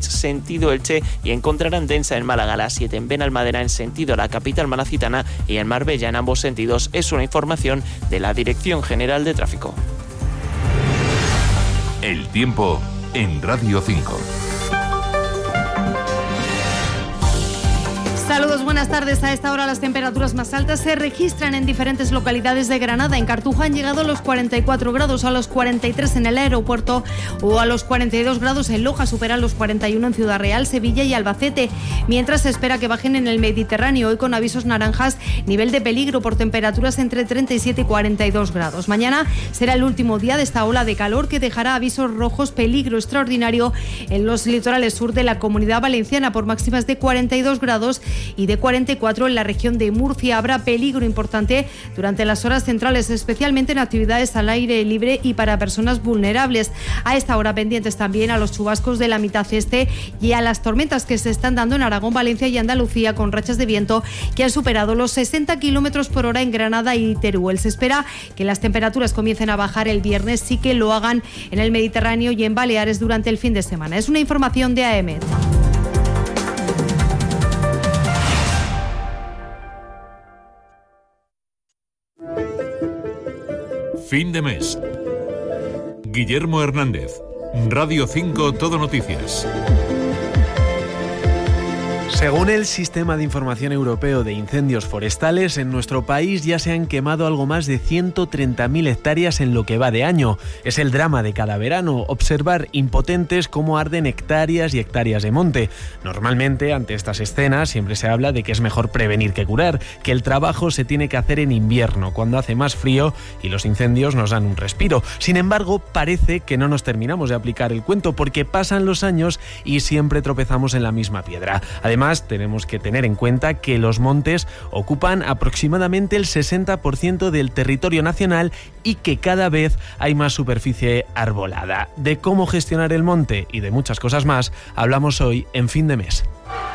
Flix sentido Elche y encontrarán densa en Málaga a las 7, en Benalmádena en sentido la capital malacitana y en Marbella en ambos sentidos. Es una información de la Dirección General de Tráfico. El tiempo en Radio 5. Saludos, buenas tardes. A esta hora las temperaturas más altas se registran en diferentes localidades de Granada. En Cartuja han llegado a los 44 grados, a los 43 en el aeropuerto o a los 42 grados en Loja. Superan los 41 en Ciudad Real, Sevilla y Albacete. Mientras se espera que bajen en el Mediterráneo, hoy con avisos naranjas, nivel de peligro por temperaturas entre 37 y 42 grados. Mañana será el último día de esta ola de calor que dejará avisos rojos, peligro extraordinario en los litorales sur de la Comunidad Valenciana por máximas de 42 grados y de 44 en la región de Murcia. Habrá peligro importante durante las horas centrales, especialmente en actividades al aire libre y para personas vulnerables. A esta hora pendientes también a los chubascos de la mitad este y a las tormentas que se están dando en Aragón, Valencia y Andalucía, con rachas de viento que han superado los 60 kilómetros por hora en Granada y Teruel. Se espera que las temperaturas comiencen a bajar el viernes, sí que lo hagan en el Mediterráneo y en Baleares durante el fin de semana. Es una información de AEMET. Fin de mes. Guillermo Hernández, Radio 5 Todo Noticias. Según el Sistema de Información Europeo de Incendios Forestales, en nuestro país ya se han quemado algo más de 130.000 hectáreas en lo que va de año. Es el drama de cada verano, observar impotentes cómo arden hectáreas y hectáreas de monte. Normalmente, ante estas escenas, siempre se habla de que es mejor prevenir que curar, que el trabajo se tiene que hacer en invierno, cuando hace más frío y los incendios nos dan un respiro. Sin embargo, parece que no nos terminamos de aplicar el cuento, porque pasan los años y siempre tropezamos en la misma piedra. Además, tenemos que tener en cuenta que los montes ocupan aproximadamente el 60% del territorio nacional y que cada vez hay más superficie arbolada. De cómo gestionar el monte y de muchas cosas más hablamos hoy en Fin de Mes.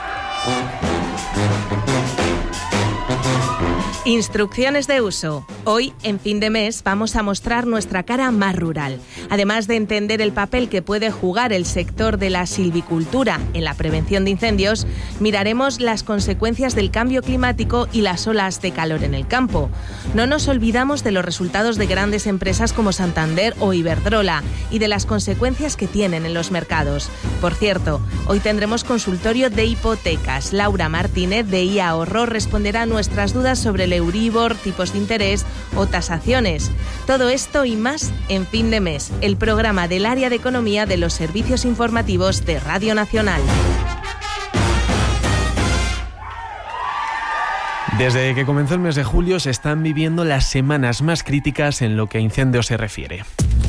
Instrucciones de uso. Hoy, en Fin de Mes, vamos a mostrar nuestra cara más rural. Además de entender el papel que puede jugar el sector de la silvicultura en la prevención de incendios, miraremos las consecuencias del cambio climático y las olas de calor en el campo. No nos olvidamos de los resultados de grandes empresas como Santander o Iberdrola y de las consecuencias que tienen en los mercados. Por cierto, hoy tendremos consultorio de hipotecas. Laura Martínez, de IA Ahorro, responderá a nuestras dudas sobre el Euribor, tipos de interés o tasaciones. Todo esto y más en Fin de Mes, el programa del área de economía de los servicios informativos de Radio Nacional. Desde que comenzó el mes de julio se están viviendo las semanas más críticas en lo que a incendios se refiere.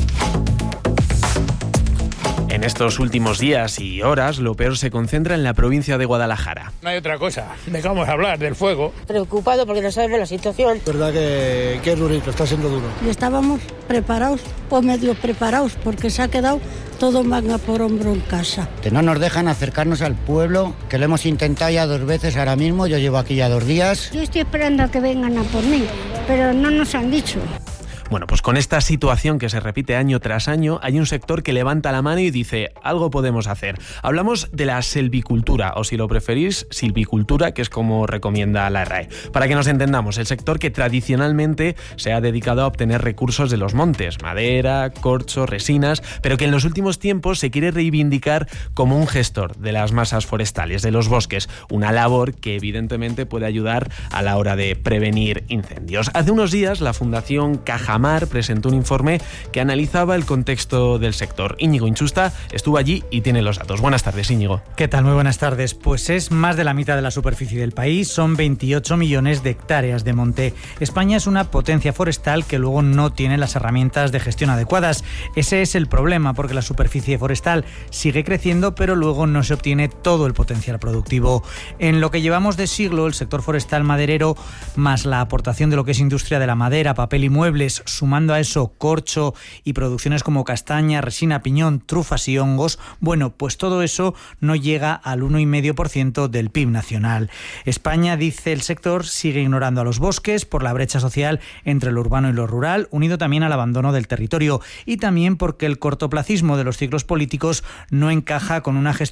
En estos últimos días y horas, lo peor se concentra en la provincia de Guadalajara. No hay otra cosa, dejamos hablar del fuego. Preocupado porque no sabemos la situación. Verdad que es durito, está siendo duro. Y estábamos preparados, o medio preparados, porque se ha quedado todo manga por hombro en casa. Que no nos dejan acercarnos al pueblo, que lo hemos intentado ya 2 veces ahora mismo, yo llevo aquí ya 2 días. Yo estoy esperando a que vengan a por mí, pero no nos han dicho. Bueno, pues con esta situación que se repite año tras año, hay un sector que levanta la mano y dice, algo podemos hacer. Hablamos de la selvicultura, o si lo preferís, silvicultura, que es como recomienda la RAE. Para que nos entendamos, el sector que tradicionalmente se ha dedicado a obtener recursos de los montes, madera, corcho, resinas, pero que en los últimos tiempos se quiere reivindicar como un gestor de las masas forestales, de los bosques, una labor que evidentemente puede ayudar a la hora de prevenir incendios. Hace unos días, la Fundación Cajamar presentó un informe que analizaba el contexto del sector. Íñigo Inchusta estuvo allí y tiene los datos. Buenas tardes, Íñigo. ¿Qué tal? Muy buenas tardes. Pues es más de la mitad de la superficie del país, son 28 millones de hectáreas de monte. España es una potencia forestal que luego no tiene las herramientas de gestión adecuadas. Ese es el problema, porque la superficie forestal sigue creciendo, pero luego no se obtiene todo el potencial productivo. En lo que llevamos de siglo, el sector forestal maderero, más la aportación de lo que es industria de la madera, papel y muebles, sumando a eso corcho y producciones como castaña, resina, piñón, trufas y hongos, bueno, pues todo eso no llega al 1,5% del PIB nacional. España, dice el sector, sigue ignorando a los bosques por la brecha social entre lo urbano y lo rural, unido también al abandono del territorio y también porque el cortoplacismo de los ciclos políticos no encaja con una gestión que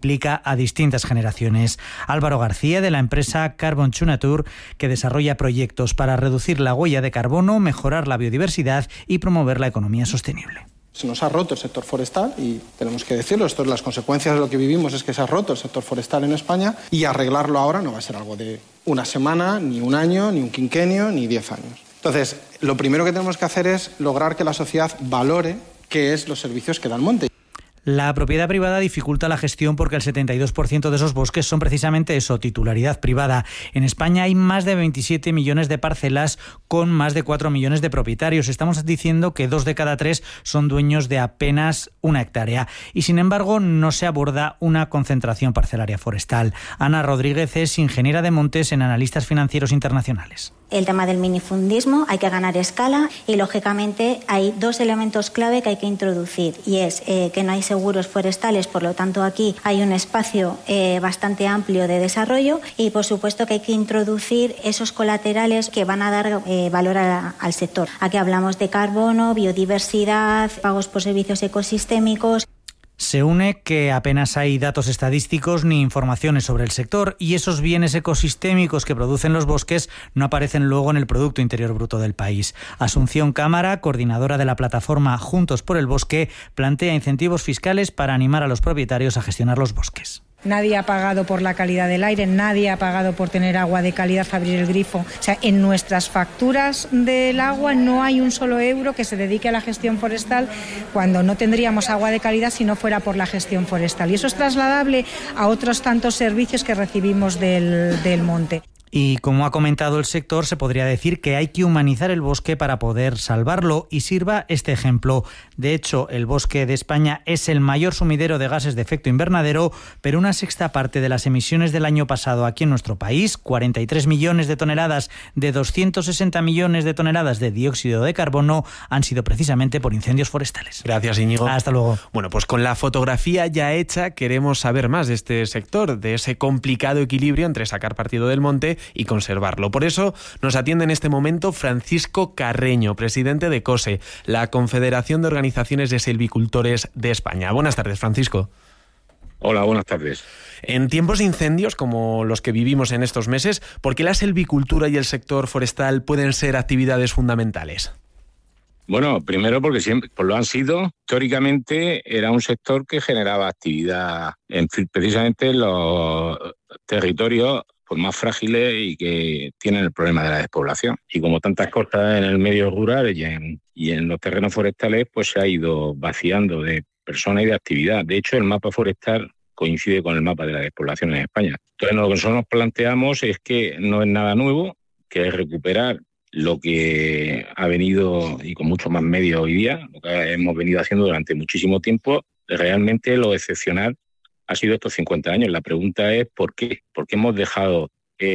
implica a distintas generaciones. Álvaro García, de la empresa Carbon to Nature, que desarrolla proyectos para reducir la huella de carbono, mejorar la biodiversidad y promover la economía sostenible. Se nos ha roto el sector forestal y tenemos que decirlo, esto es las consecuencias de lo que vivimos, es que se ha roto el sector forestal en España y arreglarlo ahora no va a ser algo de una semana, ni un año, ni un quinquenio, ni 10 años. Entonces, lo primero que tenemos que hacer es lograr que la sociedad valore qué es los servicios que da el monte. La propiedad privada dificulta la gestión porque el 72% de esos bosques son precisamente eso, titularidad privada. En España hay más de 27 millones de parcelas con más de 4 millones de propietarios. Estamos diciendo que 2 de cada 3 son dueños de apenas 1 hectárea. Y sin embargo no se aborda una concentración parcelaria forestal. Ana Rodríguez es ingeniera de montes en Analistas Financieros Internacionales. El tema del minifundismo, hay que ganar escala y, lógicamente, hay 2 elementos clave que hay que introducir y es que no hay seguros forestales, por lo tanto aquí hay un espacio bastante amplio de desarrollo y, por supuesto, que hay que introducir esos colaterales que van a dar valor al sector. Aquí hablamos de carbono, biodiversidad, pagos por servicios ecosistémicos. Se une que apenas hay datos estadísticos ni informaciones sobre el sector y esos bienes ecosistémicos que producen los bosques no aparecen luego en el Producto Interior Bruto del país. Asunción Cámara, coordinadora de la plataforma Juntos por el Bosque, plantea incentivos fiscales para animar a los propietarios a gestionar los bosques. Nadie ha pagado por la calidad del aire, nadie ha pagado por tener agua de calidad, abrir el grifo. O sea, en nuestras facturas del agua no hay un solo euro que se dedique a la gestión forestal cuando no tendríamos agua de calidad si no fuera por la gestión forestal. Y eso es trasladable a otros tantos servicios que recibimos del monte. Y como ha comentado el sector, se podría decir que hay que humanizar el bosque para poder salvarlo y sirva este ejemplo. De hecho, el bosque de España es el mayor sumidero de gases de efecto invernadero, pero una sexta parte de las emisiones del año pasado aquí en nuestro país, 43 millones de toneladas de 260 millones de toneladas de dióxido de carbono, han sido precisamente por incendios forestales. Gracias, Íñigo. Hasta luego. Bueno, pues con la fotografía ya hecha, queremos saber más de este sector, de ese complicado equilibrio entre sacar partido del monte y conservarlo. Por eso nos atiende en este momento Francisco Carreño, presidente de COSE, la Confederación de Organizaciones de Silvicultores de España. Buenas tardes, Francisco. Hola, buenas tardes. En tiempos de incendios como los que vivimos en estos meses, ¿por qué la silvicultura y el sector forestal pueden ser actividades fundamentales? Bueno, primero porque siempre lo han sido. Históricamente era un sector que generaba actividad precisamente en los territorios más frágiles y que tienen el problema de la despoblación. Y como tantas cosas en el medio rural y en los terrenos forestales, pues se ha ido vaciando de personas y de actividad. De hecho, el mapa forestal coincide con el mapa de la despoblación en España. Entonces, lo que nosotros nos planteamos es que no es nada nuevo, que es recuperar lo que ha venido, y con mucho más medios hoy día, lo que hemos venido haciendo durante muchísimo tiempo. Realmente lo excepcional ha sido estos 50 años. La pregunta es ¿por qué? ¿Por qué hemos dejado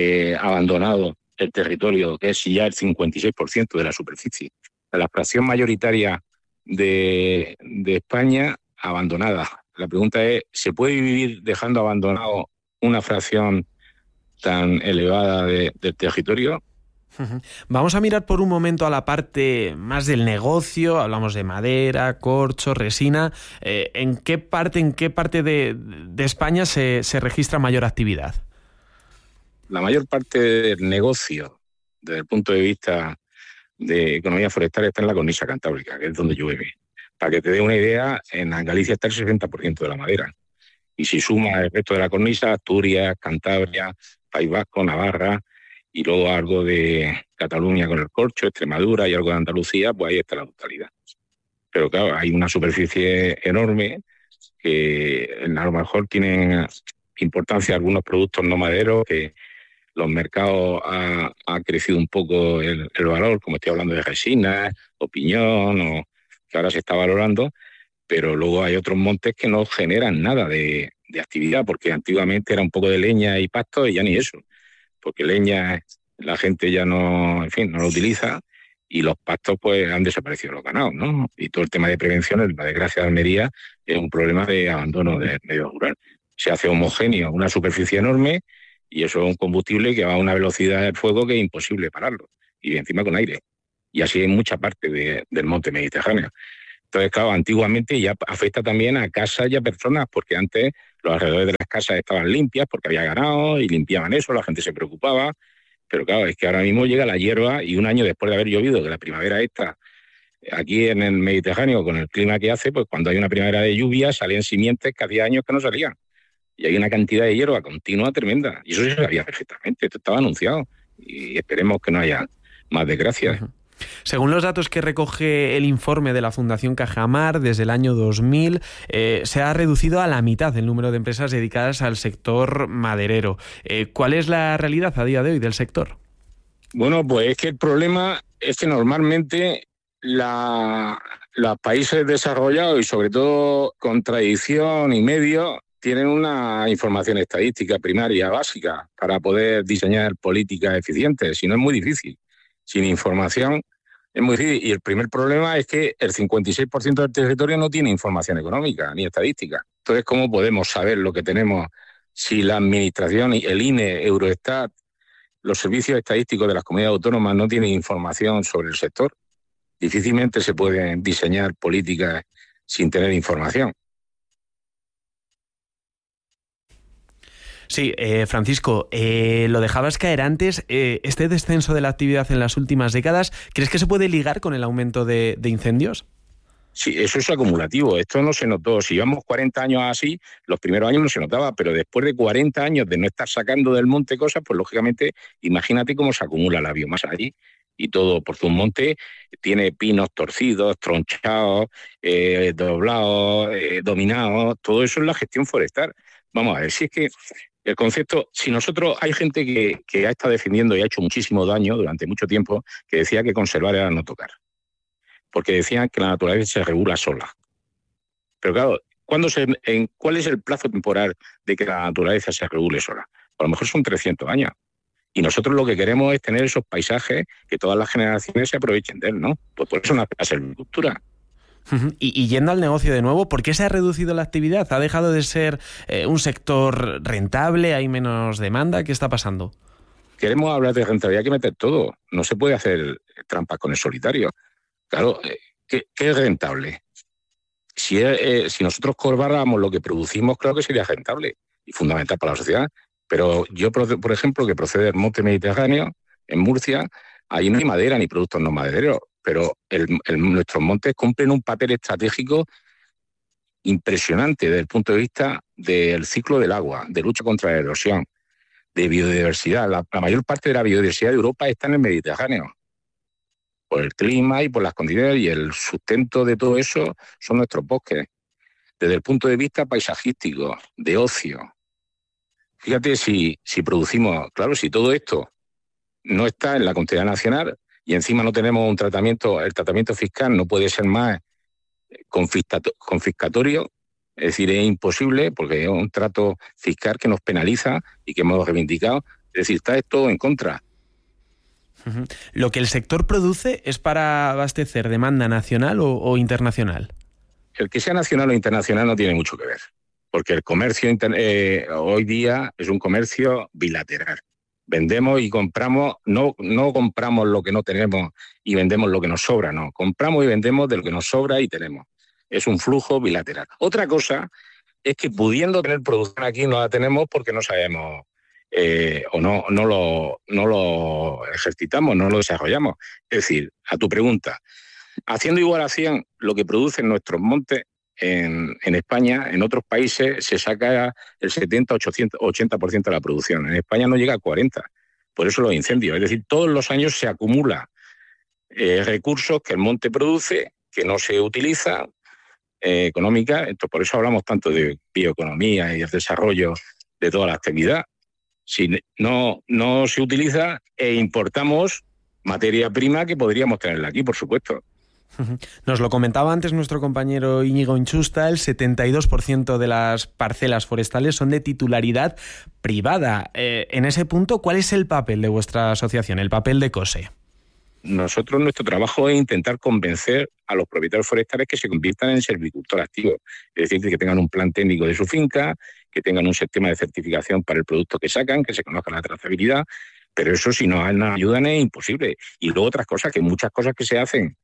abandonado el territorio, que es ya el 56% de la superficie? La fracción mayoritaria de España abandonada. La pregunta es, ¿se puede vivir dejando abandonado una fracción tan elevada del territorio? Vamos a mirar por un momento a la parte más del negocio. Hablamos de madera, corcho, resina. ¿En qué parte de España se registra mayor actividad? La mayor parte del negocio, desde el punto de vista de economía forestal, está en la cornisa cantábrica, que es donde llueve. Para que te dé una idea, en Galicia está el 60% de la madera. Y si suma el resto de la cornisa, Asturias, Cantabria, País Vasco, Navarra, y luego algo de Cataluña con el corcho, Extremadura y algo de Andalucía, pues ahí está la totalidad. Pero claro, hay una superficie enorme que a lo mejor tienen importancia algunos productos no maderos, que los mercados ha crecido un poco el valor, como estoy hablando de resina o piñón, o que ahora se está valorando, pero luego hay otros montes que no generan nada de actividad, porque antiguamente era un poco de leña y pasto y ya ni eso. Porque leña la gente ya no lo utiliza y los pastos pues han desaparecido los ganados, ¿no? Y todo el tema de prevención, la desgracia de Almería, es un problema de abandono del medio rural. Se hace homogéneo una superficie enorme y eso es un combustible que va a una velocidad del fuego que es imposible pararlo, y encima con aire. Y así hay mucha parte del monte mediterráneo. Entonces, claro, antiguamente ya afecta también a casas y a personas, porque antes los alrededores de las casas estaban limpias porque había ganado y limpiaban eso, la gente se preocupaba. Pero claro, es que ahora mismo llega la hierba y un año después de haber llovido, que la primavera esta, aquí en el Mediterráneo, con el clima que hace, pues cuando hay una primavera de lluvia salen simientes que hacía años que no salían. Y hay una cantidad de hierba continua tremenda. Y eso se sabía perfectamente, esto estaba anunciado. Y esperemos que no haya más desgracias. Según los datos que recoge el informe de la Fundación Cajamar, desde el año 2000 se ha reducido a la mitad el número de empresas dedicadas al sector maderero. ¿Cuál es la realidad a día de hoy del sector? Bueno, pues es que el problema es que normalmente los países desarrollados y sobre todo con tradición y medios tienen una información estadística primaria básica para poder diseñar políticas eficientes, si no es muy difícil. Sin información es muy difícil. Y el primer problema es que el 56% del territorio no tiene información económica ni estadística. Entonces, ¿cómo podemos saber lo que tenemos si la Administración, el INE, Eurostat, los servicios estadísticos de las comunidades autónomas no tienen información sobre el sector? Difícilmente se pueden diseñar políticas sin tener información. Sí, Francisco, lo dejabas caer antes. Este descenso de la actividad en las últimas décadas, ¿crees que se puede ligar con el aumento de incendios? Sí, eso es acumulativo. Esto no se notó. Si llevamos 40 años así, los primeros años no se notaba, pero después de 40 años de no estar sacando del monte cosas, pues lógicamente, imagínate cómo se acumula la biomasa allí. Y todo, porque un monte tiene pinos torcidos, tronchados, doblados, dominados. Todo eso es la gestión forestal. Vamos a ver, si es que el concepto, si nosotros, hay gente que ha estado defendiendo y ha hecho muchísimo daño durante mucho tiempo, que decía que conservar era no tocar, porque decían que la naturaleza se regula sola. Pero claro, ¿cuál es el plazo temporal de que la naturaleza se regule sola? A lo mejor son 300 años. Y nosotros lo que queremos es tener esos paisajes que todas las generaciones se aprovechen de él, ¿no? Pues por eso nace la silvicultura. Y yendo al negocio de nuevo, ¿por qué se ha reducido la actividad? ¿Ha dejado de ser un sector rentable? ¿Hay menos demanda? ¿Qué está pasando? Queremos hablar de rentabilidad, hay que meter todo. No se puede hacer trampas con el solitario. Claro, ¿qué es rentable? Si nosotros cobráramos lo que producimos, claro que sería rentable y fundamental para la sociedad. Pero yo, por ejemplo, que procede del monte Mediterráneo, en Murcia, ahí no hay madera ni productos no madereros. Pero nuestros montes cumplen un papel estratégico impresionante desde el punto de vista del ciclo del agua, de lucha contra la erosión, de biodiversidad. La mayor parte de la biodiversidad de Europa está en el Mediterráneo, por el clima y por las condiciones, y el sustento de todo eso son nuestros bosques. Desde el punto de vista paisajístico, de ocio. Fíjate si producimos, claro, si todo esto no está en la contabilidad nacional, y encima no tenemos un tratamiento, el tratamiento fiscal no puede ser más confiscatorio, es decir, es imposible porque es un trato fiscal que nos penaliza y que hemos reivindicado, es decir, está esto en contra. ¿Lo que el sector produce es para abastecer demanda nacional o internacional? El que sea nacional o internacional no tiene mucho que ver, porque el comercio hoy día es un comercio bilateral. Vendemos y compramos, no compramos lo que no tenemos y vendemos lo que nos sobra, no. Compramos y vendemos de lo que nos sobra y tenemos. Es un flujo bilateral. Otra cosa es que pudiendo tener producción aquí no la tenemos porque no sabemos o no lo ejercitamos, no lo desarrollamos. Es decir, a tu pregunta, haciendo igual a 100 lo que producen nuestros montes, en España, en otros países, se saca el 70-80% de la producción. En España no llega a 40%. Por eso los incendios. Es decir, todos los años se acumula recursos que el monte produce, que no se utiliza económica. Entonces, por eso hablamos tanto de bioeconomía y el desarrollo de toda la actividad. Si no se utiliza importamos materia prima que podríamos tenerla aquí, por supuesto. Nos lo comentaba antes nuestro compañero Íñigo Inchusta, el 72% de las parcelas forestales son de titularidad privada. En ese punto, ¿cuál es el papel de vuestra asociación, el papel de COSE? Nosotros, nuestro trabajo es intentar convencer a los propietarios forestales que se conviertan en silvicultor activo, es decir, que tengan un plan técnico de su finca, que tengan un sistema de certificación para el producto que sacan, que se conozca la trazabilidad, pero eso si no ayudan es imposible. Y luego otras cosas, que muchas cosas que se hacen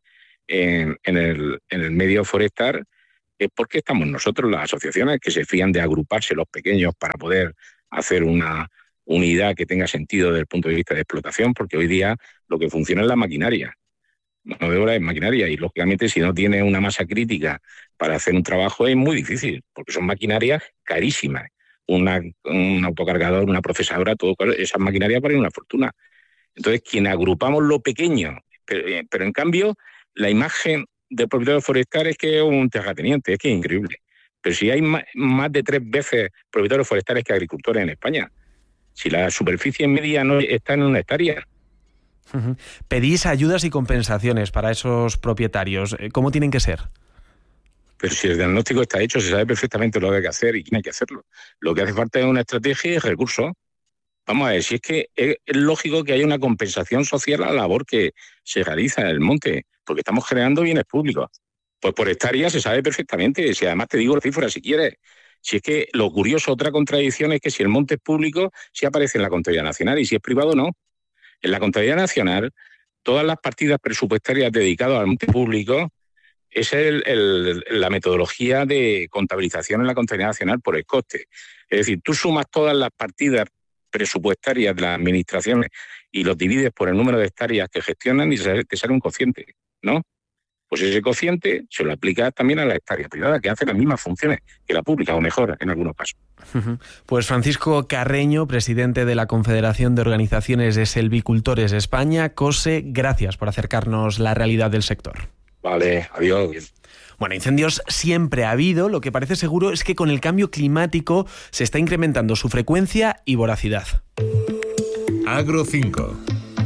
en el medio forestal es porque estamos nosotros, las asociaciones, que se fían de agruparse los pequeños para poder hacer una unidad que tenga sentido desde el punto de vista de explotación, porque hoy día lo que funciona es la maquinaria. Mano de obra es maquinaria y, lógicamente, si no tiene una masa crítica para hacer un trabajo es muy difícil, porque son maquinarias carísimas. Un autocargador, una procesadora, todo esas maquinarias valen una fortuna. Entonces, quien agrupamos lo pequeño, pero en cambio, la imagen del propietario forestal es que es un terrateniente, es que es increíble. Pero si hay más de 3 veces propietarios forestales que agricultores en España, si la superficie media no está en 1 hectárea. Pedís ayudas y compensaciones para esos propietarios. ¿Cómo tienen que ser? Pero si el diagnóstico está hecho, se sabe perfectamente lo que hay que hacer y quién hay que hacerlo. Lo que hace falta es una estrategia y recursos. Vamos a ver, si es que es lógico que haya una compensación social a la labor que se realiza en el monte, porque estamos generando bienes públicos. Pues por hectárea se sabe perfectamente, si además te digo la cifra si quieres. Si es que lo curioso, otra contradicción es que si el monte es público, sí aparece en la contabilidad nacional y si es privado, no. En la contabilidad nacional, todas las partidas presupuestarias dedicadas al monte público es la metodología de contabilización en la contabilidad nacional por el coste. Es decir, tú sumas todas las partidas presupuestarias de las administraciones y los divides por el número de hectáreas que gestionan y te sale un cociente, ¿no? Pues ese cociente se lo aplica también a la hectárea privada, que hace las mismas funciones que la pública, o mejor en algunos casos. Pues Francisco Carreño, presidente de la Confederación de Organizaciones de Selvicultores de España, COSE, gracias por acercarnos la realidad del sector. Vale, adiós. Bueno, incendios siempre ha habido, lo que parece seguro es que con el cambio climático se está incrementando su frecuencia y voracidad. Agro 5.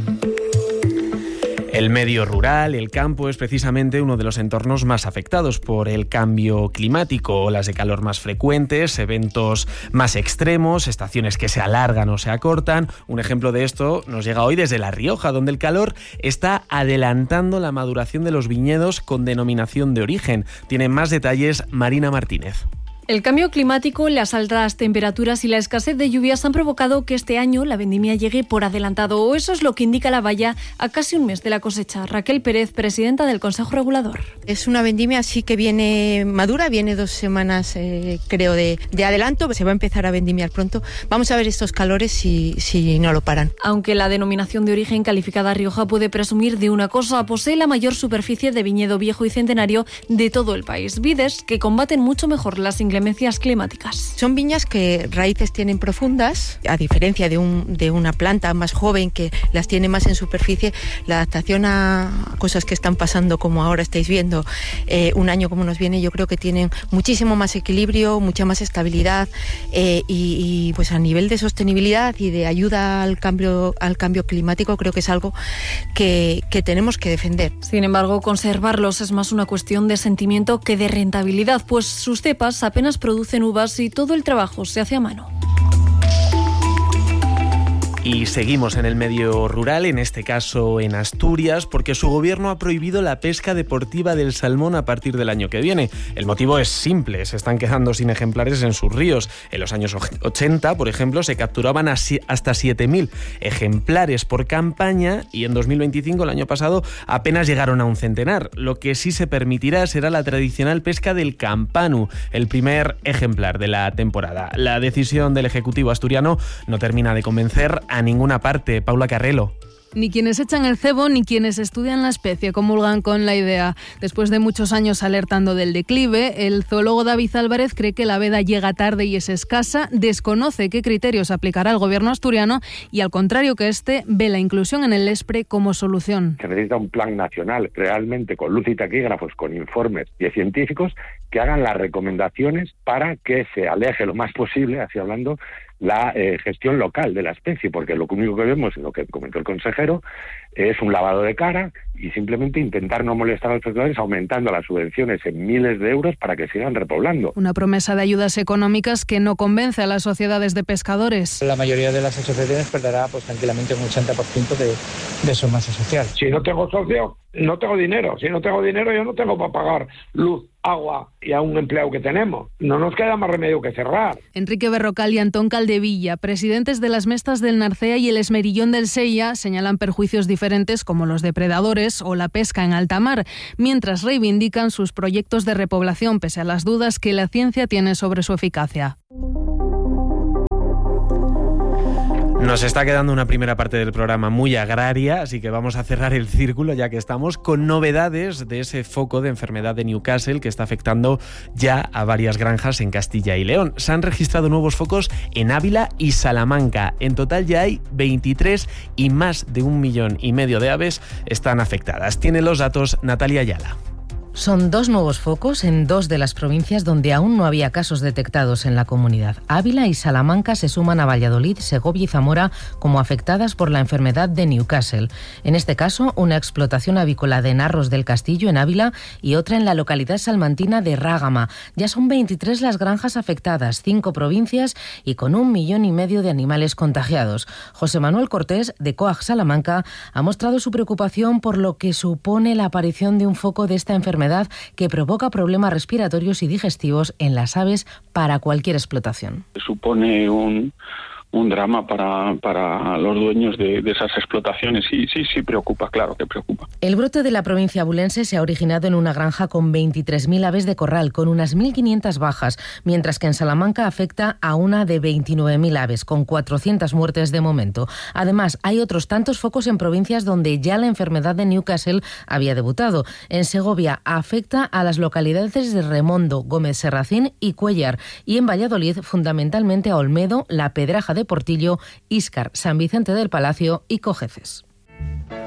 El medio rural, el campo, es precisamente uno de los entornos más afectados por el cambio climático, olas de calor más frecuentes, eventos más extremos, estaciones que se alargan o se acortan. Un ejemplo de esto nos llega hoy desde La Rioja, donde el calor está adelantando la maduración de los viñedos con denominación de origen. Tiene más detalles Marina Martínez. El cambio climático, las altas temperaturas y la escasez de lluvias han provocado que este año la vendimia llegue por adelantado, o eso es lo que indica la valla a casi un mes de la cosecha. Raquel Pérez, presidenta del Consejo Regulador. Es una vendimia así que viene madura, viene 2 semanas creo de adelanto, se va a empezar a vendimiar pronto. Vamos a ver estos calores si no lo paran. Aunque la denominación de origen calificada Rioja puede presumir de una cosa, posee la mayor superficie de viñedo viejo y centenario de todo el país. Vides que combaten mucho mejor las inclemencias climáticas. Son viñas que raíces tienen profundas, a diferencia de una planta más joven que las tiene más en superficie. La adaptación a cosas que están pasando, como ahora estáis viendo, un año como nos viene, yo creo que tienen muchísimo más equilibrio, mucha más estabilidad y pues a nivel de sostenibilidad y de ayuda al cambio climático, creo que es algo que tenemos que defender. Sin embargo, conservarlos es más una cuestión de sentimiento que de rentabilidad, pues sus cepas apenas producen uvas y todo el trabajo se hace a mano. Y seguimos en el medio rural, en este caso en Asturias, porque su gobierno ha prohibido la pesca deportiva del salmón a partir del año que viene. El motivo es simple, se están quedando sin ejemplares en sus ríos. En los años 80, por ejemplo, se capturaban hasta 7.000 ejemplares por campaña y en 2025, el año pasado, apenas llegaron a un centenar. Lo que sí se permitirá será la tradicional pesca del campanu, el primer ejemplar de la temporada. La decisión del Ejecutivo asturiano no termina de convencer a ninguna parte. Paula Carrelo. Ni quienes echan el cebo ni quienes estudian la especie comulgan con la idea. Después de muchos años alertando del declive, el zoólogo David Álvarez cree que la veda llega tarde y es escasa, desconoce qué criterios aplicará el gobierno asturiano y, al contrario que este, ve la inclusión en el ESPRE como solución. Se necesita un plan nacional realmente con luz y taquígrafos, con informes y científicos que hagan las recomendaciones para que se aleje lo más posible, así hablando, la gestión local de la especie, porque lo único que vemos, lo que comentó el consejero, es un lavado de cara y simplemente intentar no molestar a los pescadores aumentando las subvenciones en miles de euros para que sigan repoblando. Una promesa de ayudas económicas que no convence a las sociedades de pescadores. La mayoría de las asociaciones perderá pues tranquilamente un 80% de su masa social. Si no tengo socio, no tengo dinero. Si no tengo dinero, yo no tengo para pagar luz, agua y a un empleado que tenemos. No nos queda más remedio que cerrar. Enrique Berrocal y Antón Caldevilla, presidentes de las Mestas del Narcea y el Esmerillón del Sella, señalan perjuicios diferentes como los depredadores o la pesca en alta mar, mientras reivindican sus proyectos de repoblación pese a las dudas que la ciencia tiene sobre su eficacia. Nos está quedando una primera parte del programa muy agraria, así que vamos a cerrar el círculo ya que estamos con novedades de ese foco de enfermedad de Newcastle que está afectando ya a varias granjas en Castilla y León. Se han registrado nuevos focos en Ávila y Salamanca. En total ya hay 23 y más de 1,5 millones de aves están afectadas. Tiene los datos Natalia Ayala. Son 2 nuevos focos en 2 de las provincias donde aún no había casos detectados en la comunidad. Ávila y Salamanca se suman a Valladolid, Segovia y Zamora como afectadas por la enfermedad de Newcastle. En este caso, una explotación avícola de Narros del Castillo en Ávila y otra en la localidad salmantina de Rágama. Ya son 23 las granjas afectadas, 5 provincias y con 1,5 millones de animales contagiados. José Manuel Cortés, de COAG Salamanca, ha mostrado su preocupación por lo que supone la aparición de un foco de esta enfermedad que provoca problemas respiratorios y digestivos en las aves para cualquier explotación. Supone un drama para los dueños de esas explotaciones y sí preocupa, claro que preocupa. El brote de la provincia abulense se ha originado en una granja con 23.000 aves de corral, con unas 1.500 bajas, mientras que en Salamanca afecta a una de 29.000 aves, con 400 muertes de momento. Además, hay otros tantos focos en provincias donde ya la enfermedad de Newcastle había debutado. En Segovia afecta a las localidades de Remondo, Gómez Serracín y Cuéllar, y en Valladolid fundamentalmente a Olmedo, La Pedraja de Portillo, Íscar, San Vicente del Palacio y Cojeces.